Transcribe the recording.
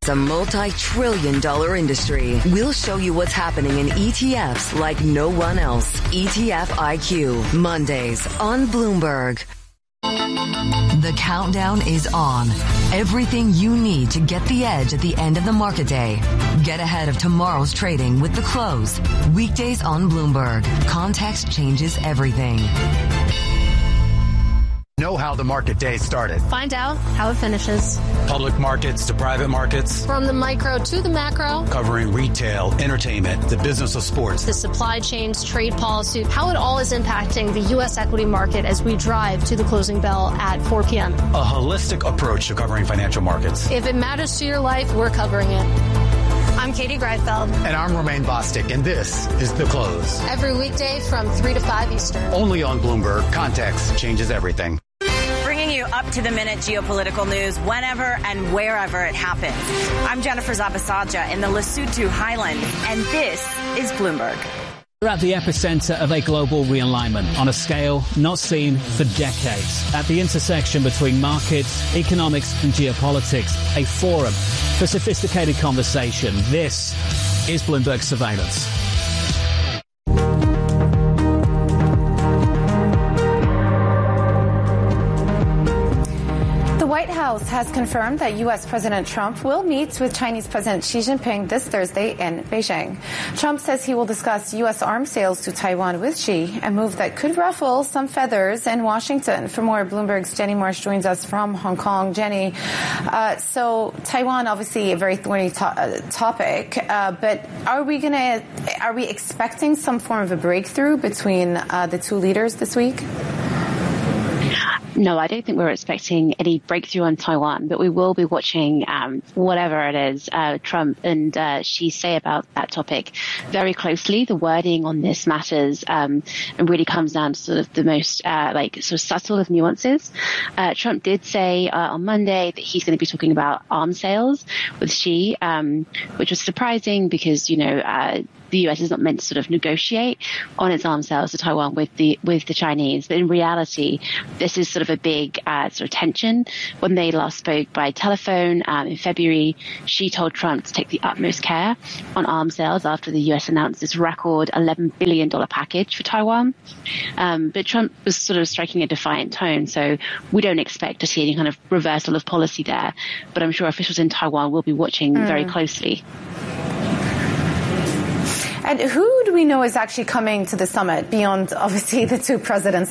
It's a multi-trillion-dollar industry. We'll show you what's happening in ETFs like no one else. ETF IQ, Mondays on Bloomberg. The countdown is on. Everything you need to get the edge at the end of the market day. Get ahead of tomorrow's trading with The Close. Weekdays on Bloomberg. Context changes everything. Know how the market day started. Find out how it finishes. Public markets to private markets. From the micro to the macro. Covering retail, entertainment, the business of sports. The supply chains, trade policy, how it all is impacting the U.S. equity market as we drive to the closing bell at 4 p.m. A holistic approach to covering financial markets. If it matters to your life, we're covering it. I'm Katie Greifeld. And I'm Romaine Bostic, and this is The Close. Every weekday from 3 to 5 Eastern. Only on Bloomberg. Context changes everything. Bringing you up-to-the-minute geopolitical news whenever and wherever it happens. I'm Jennifer Zabasaja in the Lesotho Highlands, and this is Bloomberg. We're at the epicenter of a global realignment on a scale not seen for decades. At the intersection between markets, economics and geopolitics, a forum for sophisticated conversation. This is Bloomberg Surveillance. The White House has confirmed that U.S. President Trump will meet with Chinese President Xi Jinping this Thursday in Beijing. Trump says he will discuss U.S. arms sales to Taiwan with Xi, a move that could ruffle some feathers in Washington. For more, Bloomberg's Jenny Marsh joins us from Hong Kong. Jenny, so Taiwan, obviously a very thorny topic, but are we expecting some form of a breakthrough between the two leaders this week? No, I don't think we're expecting any breakthrough on Taiwan, but we will be watching whatever it is Trump and Xi say about that topic very closely. The wording on this matters and really comes down to sort of the most sort of subtle of nuances. Trump did say on Monday that he's going to be talking about arms sales with Xi, which was surprising because, the U.S. is not meant to sort of negotiate on its arms sales to Taiwan with the Chinese. But in reality, this is sort of a big sort of tension. When they last spoke by telephone in February, Xi told Trump to take the utmost care on arms sales after the U.S. announced this record $11 billion package for Taiwan. But Trump was sort of striking a defiant tone, so we don't expect to see any kind of reversal of policy there. But I'm sure officials in Taiwan will be watching very closely. And who do we know is actually coming to the summit beyond, obviously, the two presidents